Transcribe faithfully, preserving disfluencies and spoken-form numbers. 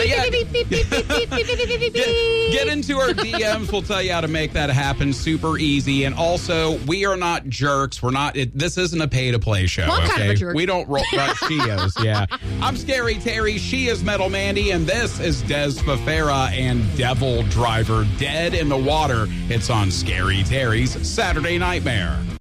But yeah, get, get into our D Ms. We'll tell you how to make that happen super easy. And also, we are not jerks. We're not, it, this isn't a pay-to-play show, well, I'm okay? kind of a jerk. We don't roll, right, she is, yeah. I'm Scary Terry. She is Metal Mandy. And this is Des Fafera and Devil Driver, Dead in the Water. It's on Scary Terry's Saturday Nightmare.